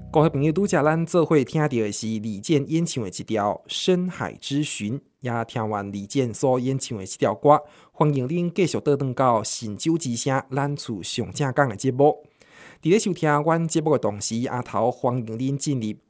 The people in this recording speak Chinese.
各位朋友，拄则咱做伙听到的是李健演唱的一条《深海之寻》，也听完李健所演唱的这条歌。欢迎恁继续倒转到神州之声，咱厝上正港的节目。伫咧收听阮节目的同时，头欢迎恁进入